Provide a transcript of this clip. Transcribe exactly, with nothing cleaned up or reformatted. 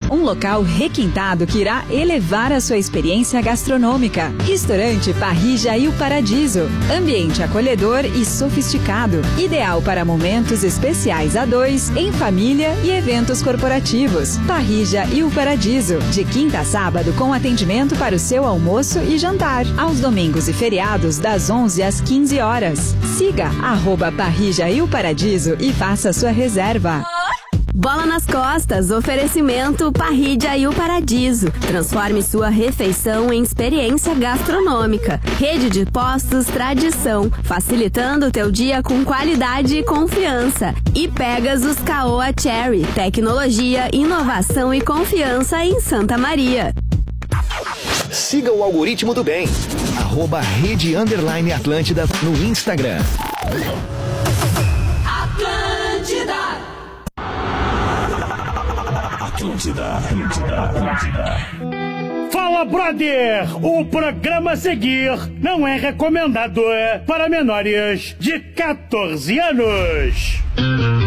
um local requintado que irá elevar a sua experiência gastronômica. Restaurante Parrija e o Paradiso, ambiente acolhedor e sofisticado, ideal para momentos especiais a dois, em família e eventos corporativos. Parrija e o Paradiso, de quinta a sábado com atendimento para o seu almoço e jantar, aos domingos e feriados das onze às quinze horas. Siga arroba Parrija e o Paradiso e faça sua reserva. Bola nas costas, oferecimento Parrija e o Paradiso. Transforme sua refeição em experiência gastronômica. Rede de postos tradição, facilitando o teu dia com qualidade e confiança. E Pegasus Caoa Cherry, tecnologia, inovação e confiança em Santa Maria. Siga o algoritmo do bem. Arroba Rede Underline Atlântida no Instagram. Atlântida. Atlântida, Atlântida, Atlântida. Fala, brother! O programa a seguir não é recomendado para menores de quatorze anos.